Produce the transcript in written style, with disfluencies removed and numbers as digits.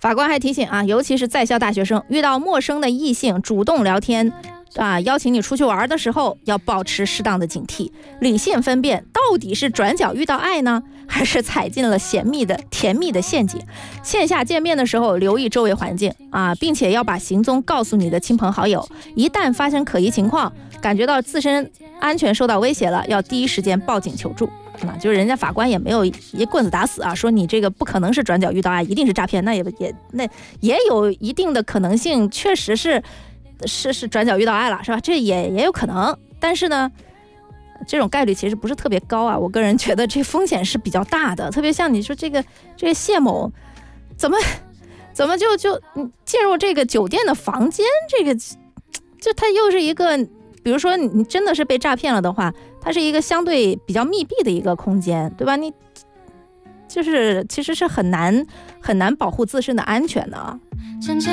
法官还提醒啊，尤其是在校大学生，遇到陌生的异性主动聊天邀请你出去玩的时候，要保持适当的警惕，理性分辨到底是转角遇到爱呢，还是踩进了甜蜜的陷阱。线下见面的时候，留意周围环境并且要把行踪告诉你的亲朋好友。一旦发生可疑情况，感觉到自身安全受到威胁了，要第一时间报警求助。就是人家法官也没有一棍子打死说你这个不可能是转角遇到爱，一定是诈骗，那也有一定的可能性，确实是转角遇到爱了，是吧？这也有可能，但是呢，这种概率其实不是特别高我个人觉得这风险是比较大的。特别像你说这个谢某，怎么就进入这个酒店的房间，就他又是一个，比如说你真的是被诈骗了的话，它是一个相对比较密闭的一个空间，对吧？你就是其实是很难保护自身的安全的